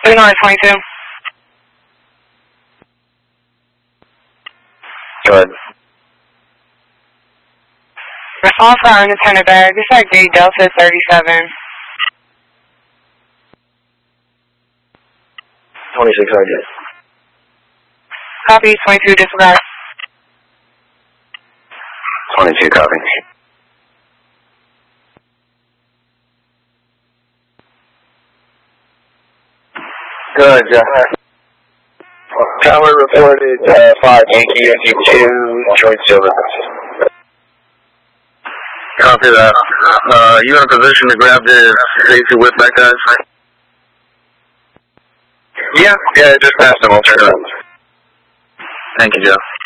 3922. Go ahead. Response for unattended bag. This is Gate Delta 37. 2600. Copy 22 disregard. 22 copy. Good, Tower reported 5 Yankee 2 joint silver. Copy that. You in a position to grab the safety whip back, guys? Yeah, just passed them. I'll turn around. Thank you, Joe.